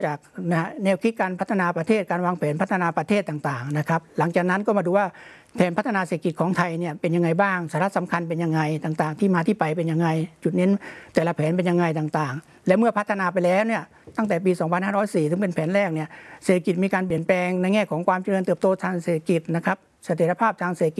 จากแนวคิดการพัฒนาประเทศการวางแผนพัฒนาประเทศต่างๆนะครับหลังจากนั้นก็มาดูว่าแผนพัฒนาเศรษฐกิจของไทยเนี่ยเป็นยังไงบ้างสาระสำคัญเป็นยังไงต่างๆที่มาที่ไปเป็นยังไงจุดเน้นแต่ละแผนเป็นยังไงต่างๆและเมื่อพัฒนาไปแล้วเนี่ยตั้งแต่ปี 2504 ถึงเป็นแผนแรกเนี่ยเศรษฐกิจมีการเปลี่ยนแปลงในแง่ของความเจริญเติบโตทางเศรษฐกิจนะครับเสถียรภาพทางเศรษฐกิจ